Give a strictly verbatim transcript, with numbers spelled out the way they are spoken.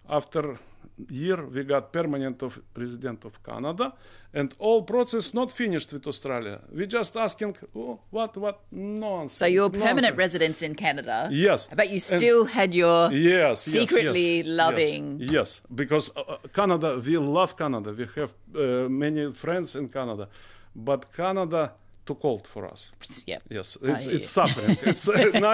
after year, we got permanent of resident of Canada, and all process not finished with Australia. We just asking, oh, what, what nonsense. So you're permanent nonsense. residents in Canada. Yes. But you still and had your yes, secretly yes, yes, loving. Yes, yes. Because uh, Canada, we love Canada. We have uh, many friends in Canada, but Canada too cold for us. Yep. Yes, it's, it's suffering. It's uh,